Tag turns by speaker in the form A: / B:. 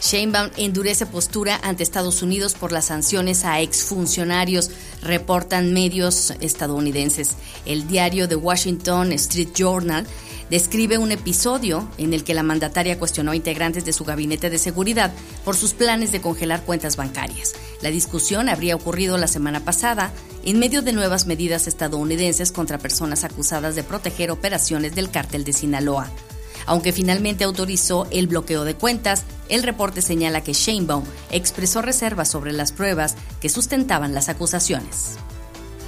A: Sheinbaum endurece postura ante Estados Unidos por las sanciones a exfuncionarios, reportan medios estadounidenses. El diario The Washington Street Journal describe un episodio en el que la mandataria cuestionó a integrantes de su gabinete de seguridad por sus planes de congelar cuentas bancarias. La discusión habría ocurrido la semana pasada en medio de nuevas medidas estadounidenses contra personas acusadas de proteger operaciones del cártel de Sinaloa. Aunque finalmente autorizó el bloqueo de cuentas, el reporte señala que Sheinbaum expresó reservas sobre las pruebas que sustentaban las acusaciones.